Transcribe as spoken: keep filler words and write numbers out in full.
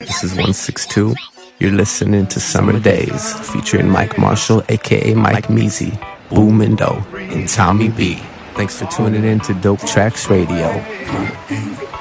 This is one six two. You're listening to Summer Days, featuring Mike Marshall, aka Mike Measy, Boomindo, and Tommy B. Thanks for tuning in to Dope Tracks Radio.